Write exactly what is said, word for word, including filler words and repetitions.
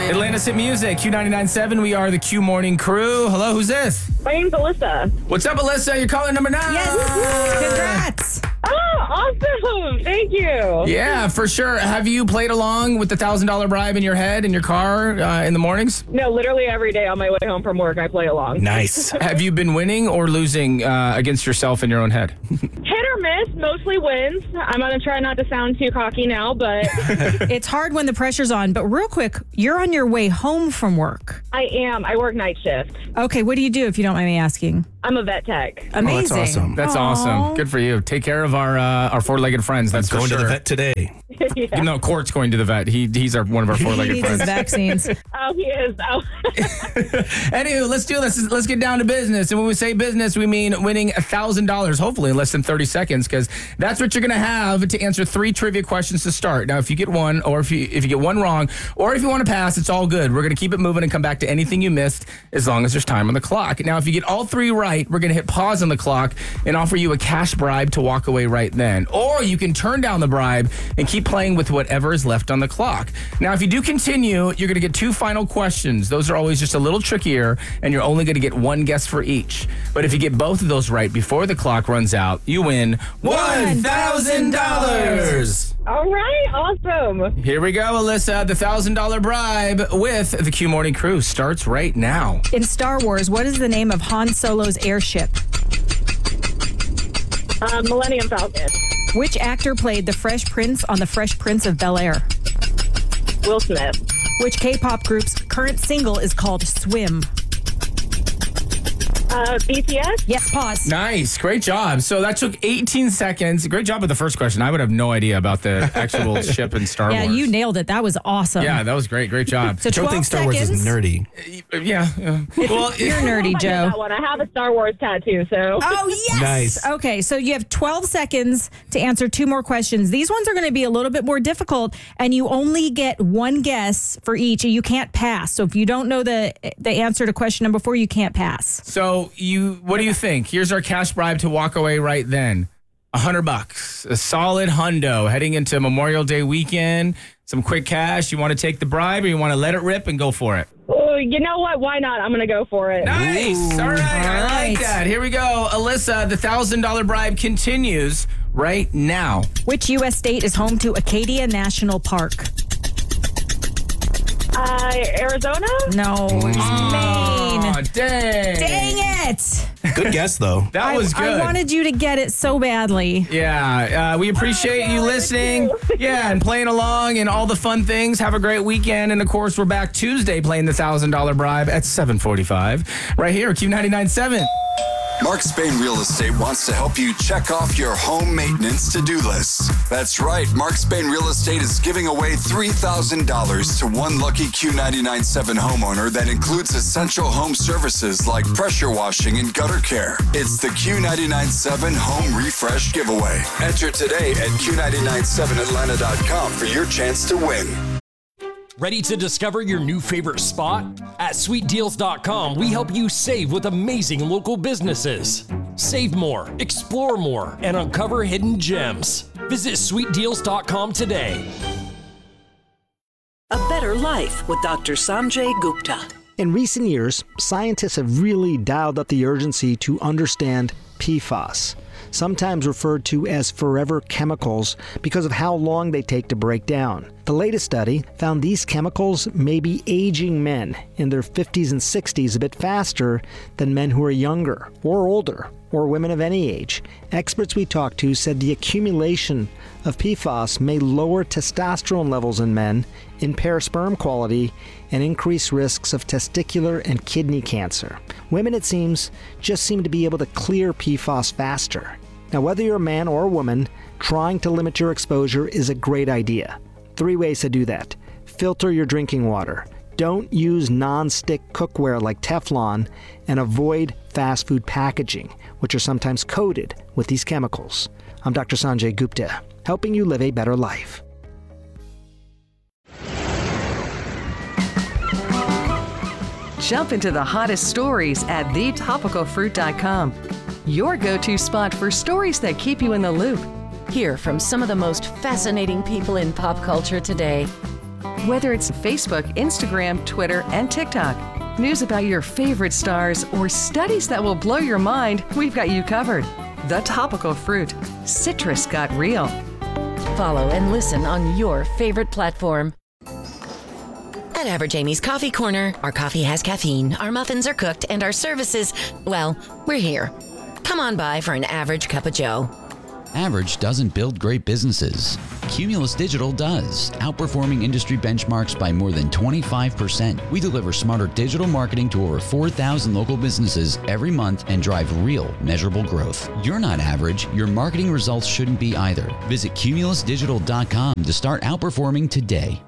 Atlantis Hit Music, Q ninety-nine point seven. We are the Q Morning Crew. Hello, who's this? My name's Alyssa. What's up, Alyssa? You're caller number nine. Yes. Congrats. Oh, awesome. Thank you. Yeah, for sure. Have you played along with the one thousand dollars bribe in your head, in your car, uh, in the mornings? No, literally every day on my way home from work, I play along. Nice. Have you been winning or losing uh, against yourself in your own head? Hit or miss, mostly wins. I'm going to try not to sound too cocky now, but It's hard when the pressure's on, but real quick, you're on your way home from work. I am. I work night shift. Okay, what do you do if you don't mind me asking? I'm a vet tech. Amazing. that's awesome. That's Aw. awesome. Good for you. Take care of our uh, our four-legged friends. That's Going for to sure. the vet today. Yeah. No, Court's going to the vet. He he's our one of our He four-legged needs his friends. vaccines. Oh, he is. Oh. Anywho, let's do this. Let's get down to business. And when we say business, we mean winning one thousand dollars, hopefully in less than thirty seconds, because that's what you're going to have to answer three trivia questions to start. Now, if you get one, or if you if you get one wrong, or if you want to pass, it's all good. We're going to keep it moving and come back to anything you missed as long as there's time on the clock. Now, if you get all three right, we're going to hit pause on the clock and offer you a cash bribe to walk away right then. Or you can turn down the bribe and keep playing with whatever is left on the clock. Now, if you do continue, you're going to get two final questions. Those are always just a little trickier, and you're only going to get one guess for each. But if you get both of those right before the clock runs out, you win one thousand dollars. All right. Awesome. Here we go, Alyssa. The one thousand dollars bribe with the Q Morning Crew starts right now. In Star Wars, what is the name of Han Solo's airship? Uh, Millennium Falcon. Which actor played the Fresh Prince on The Fresh Prince of Bel-Air? Will Smith. Which K-pop group's current single is called Swim? Uh, B T S. Yes, pause. Nice. Great job. So that took eighteen seconds. Great job with the first question. I would have no idea about the actual ship in Star Yeah, Wars. you nailed it. That was awesome. Yeah, that was great. Great job. So Joe twelve thinks Star Wars seconds. is nerdy. Yeah. yeah. Well, You're nerdy, I did Joe. that one. I have a Star Wars tattoo, so. Oh, yes. Nice. Okay, so you have twelve seconds to answer two more questions. These ones are going to be a little bit more difficult, and you only get one guess for each, and you can't pass. So if you don't know the the answer to question number four, you can't pass. so you, what do you think? Here's our cash bribe to walk away right then. A hundred bucks, a solid hundo heading into Memorial Day weekend. Some quick cash. You want to take the bribe, or you want to let it rip and go for it? Oh, you know what? Why not? I'm going to go for it. Nice. All right. I All like right. that. Here we go. Alyssa, the one thousand dollars bribe continues right now. Which U S state is home to Acadia National Park? Uh, Arizona? No, it's Oh, Maine. dang. Dang it! Good guess, though. That was I, good. I wanted you to get it so badly. Yeah, uh, we appreciate you listening. Yeah, and playing along and all the fun things. Have a great weekend. And, of course, we're back Tuesday playing the one thousand dollars bribe at seven forty-five right here, Q ninety-nine point seven. Mark Spain Real Estate wants to help you check off your home maintenance to-do list. That's right. Mark Spain Real Estate is giving away three thousand dollars to one lucky Q ninety-nine point seven homeowner that includes essential home services like pressure washing and gutter care. It's the Q ninety-nine point seven Home Refresh Giveaway. Enter today at Q nine nine seven Atlanta dot com for your chance to win. Ready to discover your new favorite spot? At sweet deals dot com, we help you save with amazing local businesses. Save more, explore more, and uncover hidden gems. Visit sweet deals dot com today. A Better Life with Doctor Sanjay Gupta. In recent years, scientists have really dialed up the urgency to understand P F A S, sometimes referred to as forever chemicals because of how long they take to break down. The latest study found these chemicals may be aging men in their fifties and sixties a bit faster than men who are younger or older, or women of any age. Experts we talked to said the accumulation of P F A S may lower testosterone levels in men, impair sperm quality, and increase risks of testicular and kidney cancer. Women, it seems, just seem to be able to clear P F A S faster. Now, whether you're a man or a woman, trying to limit your exposure is a great idea. Three ways to do that. Filter your drinking water. Don't use non-stick cookware like Teflon, and avoid fast food packaging, which are sometimes coated with these chemicals. I'm Doctor Sanjay Gupta, helping you live a better life. Jump into the hottest stories at the topical fruit dot com. Your go-to spot for stories that keep you in the loop. Hear from some of the most fascinating people in pop culture today. Whether it's Facebook, Instagram, Twitter, and TikTok, news about your favorite stars, or studies that will blow your mind, we've got you covered. The Topical Fruit. Citrus got real. Follow and listen on your favorite platform. At Average Amy's Coffee Corner, our coffee has caffeine, our muffins are cooked, and our services, well, we're here. Come on by for an average cup of joe. Average doesn't build great businesses. Cumulus Digital does, outperforming industry benchmarks by more than twenty-five percent. We deliver smarter digital marketing to over four thousand local businesses every month and drive real, measurable growth. You're not average. Your marketing results shouldn't be either. Visit cumulus digital dot com to start outperforming today.